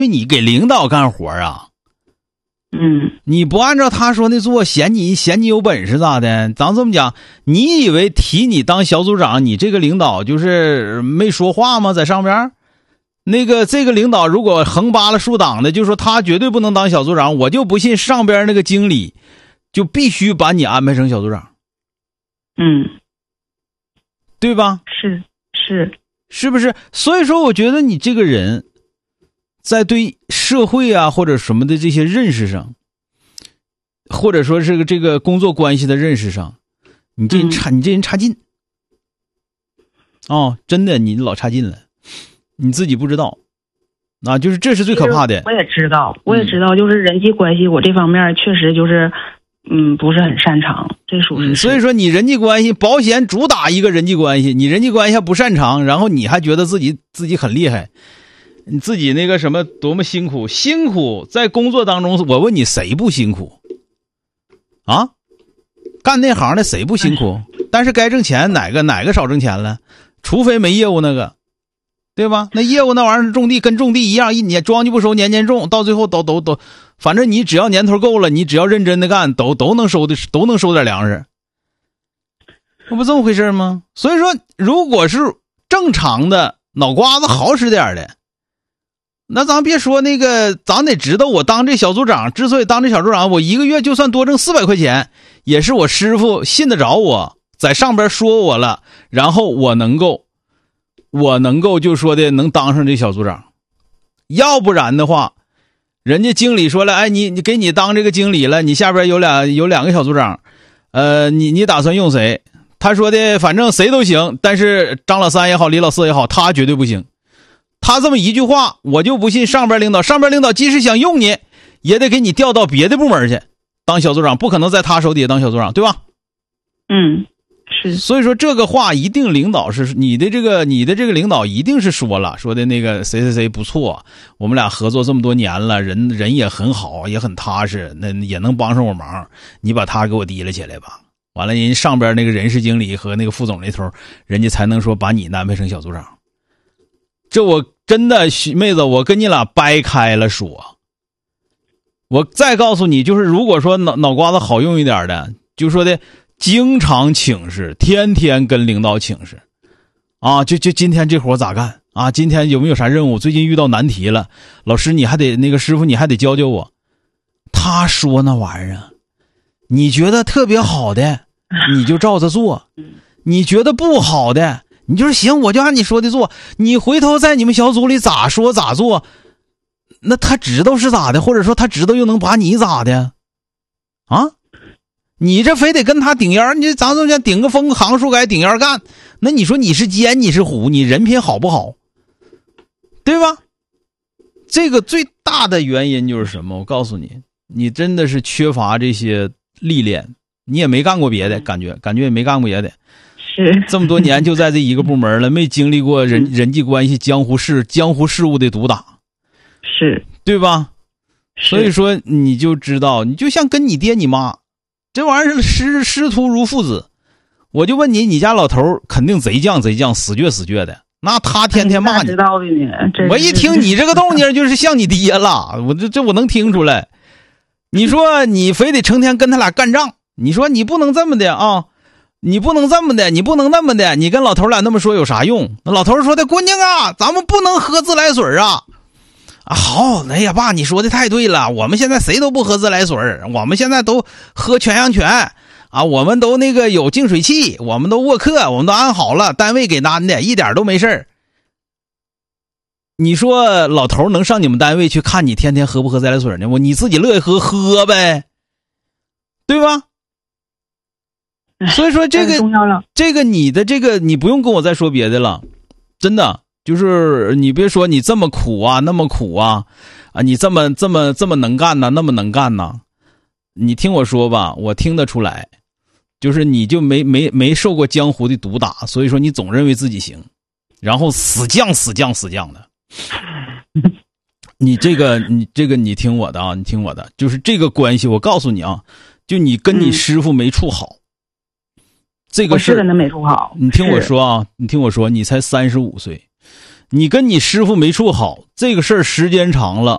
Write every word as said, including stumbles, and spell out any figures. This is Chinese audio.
为你给领导干活啊。 嗯， 你不按照他说的做，嫌你嫌你有本事咋的？咱这么讲，你以为提你当小组长，你这个领导就是没说话吗？在上边，那个这个领导如果横扒了竖挡的，就说他绝对不能当小组长，我就不信上边那个经理就必须把你安排成小组长。 嗯， 对吧？ 是是是不是？所以说，我觉得你这个人，在对社会啊或者什么的这些认识上，或者说这个这个工作关系的认识上，你这人差，嗯、你这人差劲。哦，真的，你老差劲了，你自己不知道。啊，就是这是最可怕的。 我也知道，我也知道，就是人际关系，我这方面确实就是，嗯，不是很擅长，这属实。 所以说，你人际关系，保险主打一个人际关系，你人际关系还不擅长，然后你还觉得自己自己很厉害，你自己那个什么多么辛苦，辛苦在工作当中，我问你谁不辛苦？啊，干那行的谁不辛苦？但是该挣钱，哪个哪个少挣钱了？除非没业务那个。对吧？那业务那玩意儿种地跟种地一样，一年庄稼不收，年年种，到最后都都都，反正你只要年头够了，你只要认真的干，都都能收的，都能收点粮食。那不这么回事吗？所以说，如果是正常的脑瓜子好使点的，那咱别说那个，咱得知道我当这小组长，之所以当这小组长，我一个月就算多挣四百块钱，也是我师傅信得着我，在上边说我了，然后我能够。我能够就说的能当上这小组长，要不然的话，人家经理说了，哎，你你给你当这个经理了，你下边有俩有两个小组长，呃，你你打算用谁？他说的反正谁都行，但是张老三也好，李老四也好，他绝对不行。他这么一句话，我就不信上边领导，上边领导即使想用你，也得给你调到别的部门去当小组长，不可能在他手底下当小组长，对吧？ 嗯。是， 所以说这个话一定领导是你的这个你的这个领导一定是说了，说的那个谁谁谁不错，我们俩合作这么多年了，人人也很好，也很踏实，那也能帮上我忙，你把他给我提了起来吧。完了，人上边那个人事经理和那个副总那头，人家才能说把你安排成小组长。这我真的妹子，我跟你俩掰开了说。我再告诉你，就是如果说脑脑瓜子好用一点的，就说的。经常请示，天天跟领导请示，啊，就就今天这活咋干啊？今天有没有啥任务？最近遇到难题了，老师你还得那个师傅你还得教教我。他说那玩意儿，你觉得特别好的，你就照着做；你觉得不好的，你就是行，我就按你说的做。你回头在你们小组里咋说咋做，那他知道是咋的，或者说他知道又能把你咋的啊？你这非得跟他顶烟，你咱这么讲顶个风行树该顶烟干，那你说你是奸你是虎，你人品好不好？对吧？这个最大的原因就是什么？我告诉你，你真的是缺乏这些历练，你也没干过别的，感觉感觉也没干过别的， 是这么多年就在这一个部门了，没经历过人人际关系、江湖事、江湖事务的毒打， 是对吧？所以说你就知道，你就像跟你爹你妈。这玩意儿师师徒如父子，我就问你，你家老头肯定贼犟贼犟，死倔死倔的，那他天天骂你。 知道的呢， 我一听你这个动静，就是像你爹了，我这这我能听出来。你说你非得成天跟他俩干仗，你说你不能这么的啊，你不能这么的，你不能那么的，你跟老头俩那么说有啥用？那老头说的，姑娘啊，咱们不能喝自来水啊。啊，好，哎呀，爸，你说的太对了。我们现在谁都不喝自来水，我们现在都喝全阳泉啊，我们都那个有净水器，我们都沃克，我们都安好了，单位给安的，一点都没事。你说老头能上你们单位去看你天天喝不喝自来水呢？我你自己乐意喝喝呗，对吧？所以说这个这个你的这个你不用跟我再说别的了，真的。就是你别说你这么苦啊，那么苦啊，啊，你这么这么这么能干呐，那么能干呐，你听我说吧，我听得出来，就是你就没没没受过江湖的毒打，所以说你总认为自己行，然后死犟死犟死犟的。你这个你这个你听我的啊，你听我的，就是这个关系，我告诉你啊，就你跟你师傅没处好。嗯、这个事我是跟他没处好。 你听我说啊，你听我说，你才三十五岁。你跟你师傅没处好，这个事儿时间长了，